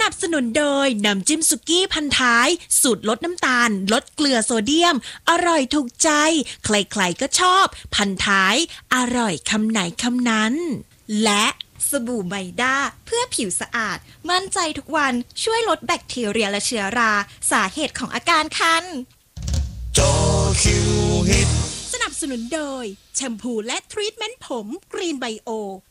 นับสนุนโดยน้ำจิ้มสุกี้พันท้ายสูตรลดน้ำตาลลดเกลือโซเดียมอร่อยถูกใจใครๆก็ชอบพันท้ายอร่อยคำไหนคำนั้นและสบู่ไมด้าเพื่อผิวสะอาดมั่นใจทุกวันช่วยลดแบคทีเรียและเชื้อราสาเหตุของอาการคันจอคิวฮิตสนับสนุนโดยแชมพูและทรีทเมนต์ผมกรีนไบโอ